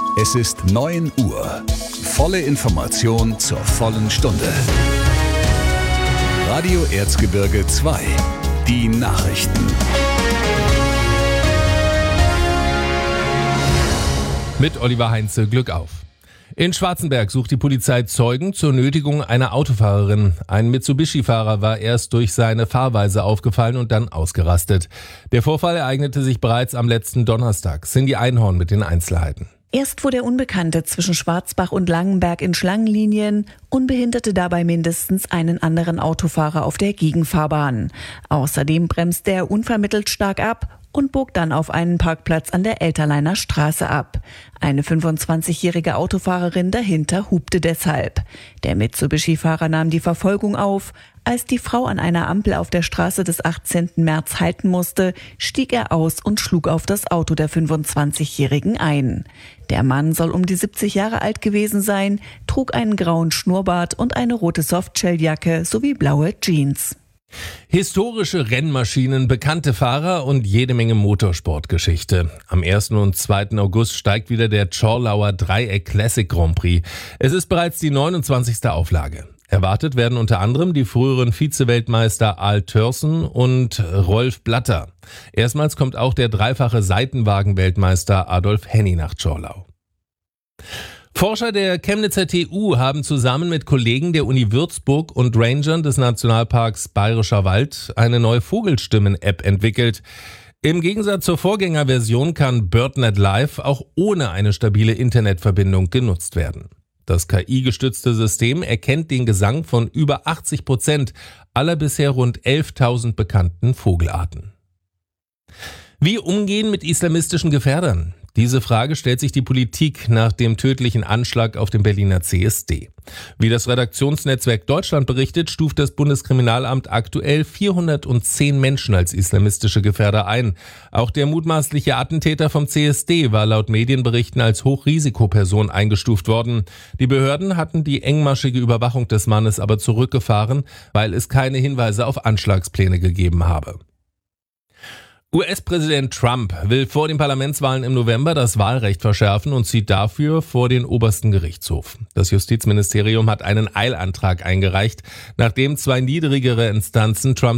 Es ist 9 Uhr. Volle Information zur vollen Stunde. Radio Erzgebirge 2. Die Nachrichten. Mit Oliver Heinze, Glück auf. In Schwarzenberg sucht die Polizei Zeugen zur Nötigung einer Autofahrerin. Ein Mitsubishi-Fahrer war erst durch seine Fahrweise aufgefallen und dann ausgerastet. Der Vorfall ereignete sich bereits am letzten Donnerstag. Cindy Einhorn mit den Einzelheiten. Erst fuhr der Unbekannte zwischen Schwarzbach und Langenberg in Schlangenlinien und behinderte dabei mindestens einen anderen Autofahrer auf der Gegenfahrbahn. Außerdem bremste er unvermittelt stark ab und bog dann auf einen Parkplatz an der Elterleiner Straße ab. Eine 25-jährige Autofahrerin dahinter hupte deshalb. Der Mitsubishi-Fahrer nahm die Verfolgung auf. Als die Frau an einer Ampel auf der Straße des 18. März halten musste, stieg er aus und schlug auf das Auto der 25-Jährigen ein. Der Mann soll um die 70 Jahre alt gewesen sein, trug einen grauen Schnurrbart und eine rote Softshelljacke sowie blaue Jeans. Historische Rennmaschinen, bekannte Fahrer und jede Menge Motorsportgeschichte. Am 1. und 2. August steigt wieder der Zschorlauer Dreieck Classic Grand Prix. Es ist bereits die 29. Auflage. Erwartet werden unter anderem die früheren Vize-Weltmeister Al Thörsen und Rolf Blatter. Erstmals kommt auch der dreifache Seitenwagen-Weltmeister Adolf Henny nach Zschorlau. Forscher der Chemnitzer TU haben zusammen mit Kollegen der Uni Würzburg und Rangern des Nationalparks Bayerischer Wald eine neue Vogelstimmen-App entwickelt. Im Gegensatz zur Vorgängerversion kann BirdNet Live auch ohne eine stabile Internetverbindung genutzt werden. Das KI-gestützte System erkennt den Gesang von über 80% aller bisher rund 11.000 bekannten Vogelarten. Wie umgehen mit islamistischen Gefährdern? Diese Frage stellt sich die Politik nach dem tödlichen Anschlag auf dem Berliner CSD. Wie das Redaktionsnetzwerk Deutschland berichtet, stuft das Bundeskriminalamt aktuell 410 Menschen als islamistische Gefährder ein. Auch der mutmaßliche Attentäter vom CSD war laut Medienberichten als Hochrisikoperson eingestuft worden. Die Behörden hatten die engmaschige Überwachung des Mannes aber zurückgefahren, weil es keine Hinweise auf Anschlagspläne gegeben habe. US-Präsident Trump will vor den Parlamentswahlen im November das Wahlrecht verschärfen und zieht dafür vor den obersten Gerichtshof. Das Justizministerium hat einen Eilantrag eingereicht, nachdem 2 niedrigere Instanzen Trump